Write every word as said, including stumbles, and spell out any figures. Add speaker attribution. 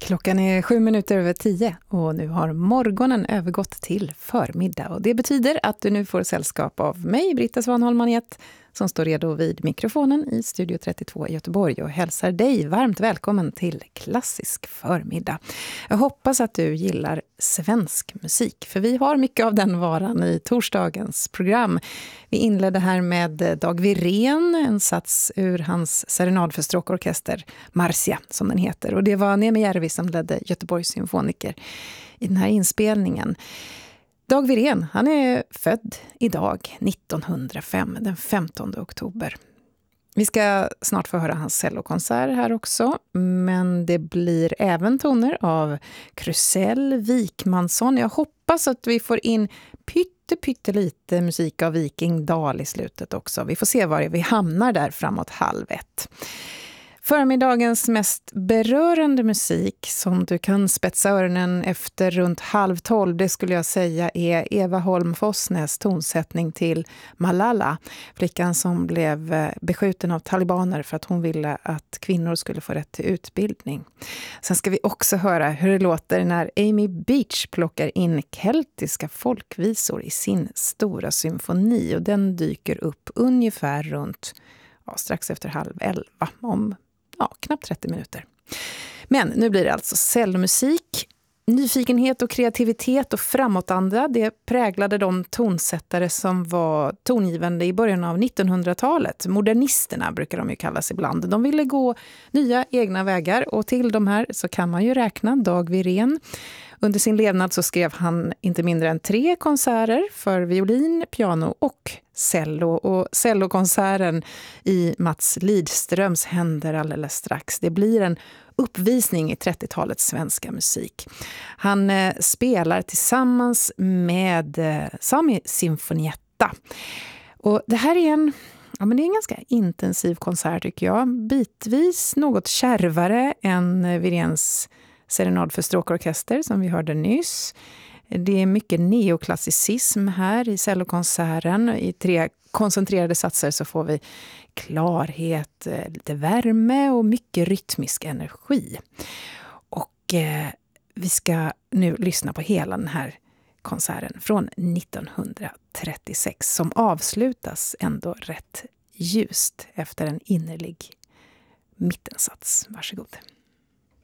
Speaker 1: Klockan är sju minuter över tio och nu har morgonen övergått till förmiddag. Och det betyder att du nu får sällskap av mig, Britta Svanholm-Maniet, som står redo vid mikrofonen i Studio trettiotvå i Göteborg och hälsar dig varmt välkommen till Klassisk förmiddag. Jag hoppas att du gillar svensk musik, för vi har mycket av den varan i torsdagens program. Vi inledde här med Dag Wirén, en sats ur hans serenad för stråkorkester, Marcia som den heter. Och det var Nemi Järvi som ledde Göteborgs symfoniker i den här inspelningen. Dag Wirén, han är född idag nittonhundrafem, den femtonde oktober. Vi ska snart få höra hans cellokonsert här också, men det blir även toner av Krusell, Wikmansson. Jag hoppas att vi får in pytte, pytte lite musik av Viking Dahl i slutet också. Vi får se var vi hamnar där framåt halv ett. Förmiddagens mest berörande musik som du kan spetsa öronen efter runt halv tolv, det skulle jag säga är Eva Holm Fossnes tonsättning till Malala, flickan som blev beskjuten av talibaner för att hon ville att kvinnor skulle få rätt till utbildning. Sen ska vi också höra hur det låter när Amy Beach plockar in keltiska folkvisor i sin stora symfoni, och den dyker upp ungefär runt ja, strax efter halv elva om Ja, knappt trettio minuter. Men nu blir det alltså cellmusik. Nyfikenhet och kreativitet och framåtanda, det präglade de tonsättare som var tongivande i början av nittonhundratalet. Modernisterna brukar de ju kallas ibland. De ville gå nya egna vägar, och till de här så kan man ju räkna Dag Wirén. Under sin levnad så skrev han inte mindre än tre konserter för violin, piano och cello. Och cellokonserten i Mats Lidströms händer alldeles strax. Det blir en uppvisning i trettiotalets svenska musik. Han eh, spelar tillsammans med eh, Sami Sinfonietta. Och det här är en, ja, men det är en ganska intensiv konsert tycker jag. Bitvis något kärvare än eh, Wiréns serenad för stråkorkester som vi hörde nyss. Det är mycket neoklassicism här i cellokonserten. I tre koncentrerade satser så får vi klarhet, lite värme och mycket rytmisk energi. Och eh, vi ska nu lyssna på hela den här konserten från nittonhundratrettiosex som avslutas ändå rätt ljust efter en innerlig mittensats. Varsågod.